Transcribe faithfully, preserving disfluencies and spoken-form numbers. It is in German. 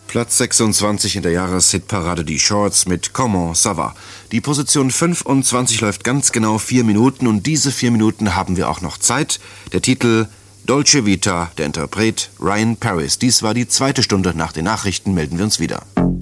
Platz sechsundzwanzig in der Jahreshitparade Die Shorts mit Comment ça va. Die Position fünfundzwanzig läuft ganz genau vier Minuten und diese vier Minuten haben wir auch noch Zeit. Der Titel Dolce Vita, der Interpret Ryan Paris. Dies war die zweite Stunde. Nach den Nachrichten melden wir uns wieder.